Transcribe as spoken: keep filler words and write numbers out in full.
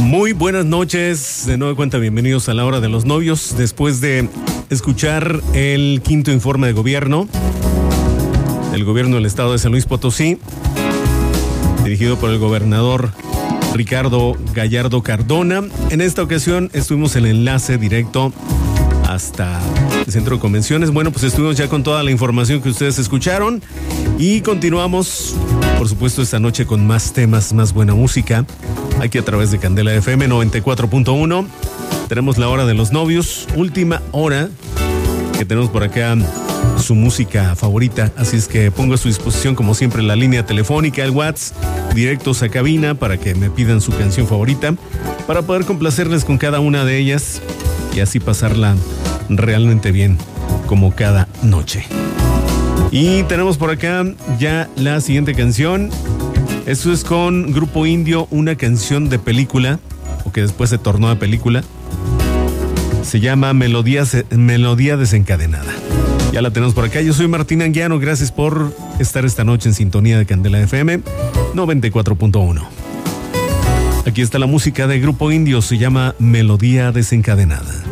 Muy buenas noches, de nueva cuenta bienvenidos a la hora de los novios. Después de escuchar el quinto informe de gobierno del gobierno del estado de San Luis Potosí, dirigido por el gobernador Ricardo Gallardo Cardona. En esta ocasión estuvimos en el enlace directo hasta el centro de convenciones. Bueno, pues estuvimos ya con toda la información que ustedes escucharon y continuamos, por supuesto, esta noche con más temas, más buena música, aquí a través de Candela F M noventa y cuatro punto uno. Tenemos la hora de los novios, última hora que tenemos por acá, su música favorita, así es que pongo a su disposición como siempre la línea telefónica, el WhatsApp, directos a cabina para que me pidan su canción favorita, para poder complacerles con cada una de ellas y así pasarla realmente bien, como cada noche. Y tenemos por acá ya la siguiente canción. Esto es con Grupo Indio, una canción de película, o que después se tornó a película. Se llama Melodía, Melodía Desencadenada. Ya la tenemos por acá. Yo soy Martín Anguiano. Gracias por estar esta noche en sintonía de Candela F M noventa y cuatro punto uno. Aquí está la música de Grupo Indio. Se llama Melodía Desencadenada.